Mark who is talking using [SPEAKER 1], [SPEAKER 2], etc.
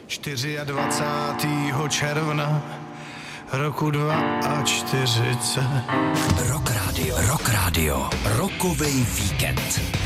[SPEAKER 1] 24. června roku 42.
[SPEAKER 2] Rock Radio. Rokovej víkend.